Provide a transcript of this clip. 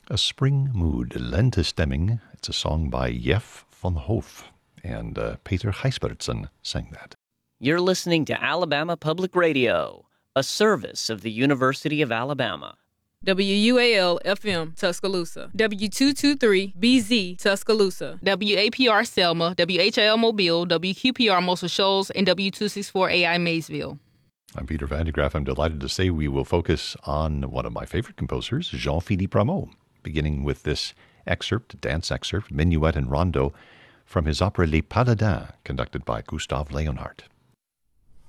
A Spring Mood, Lentestemming. It's a song by Jeff van Hoof, and Peter Gijsbertsen sang that. You're listening to Alabama Public Radio, a service of the University of Alabama. WUAL-FM, Tuscaloosa. W223-BZ, Tuscaloosa. WAPR Selma, WHIL Mobile, WQPR Muscle Shoals, and W264AI Maysville. I'm Peter Van de Graaff. I'm delighted to say we will focus on one of my favorite composers, Jean-Philippe Rameau, beginning with this excerpt, dance excerpt, minuet and rondo, from his opera Les Paladins, conducted by Gustave Leonhardt.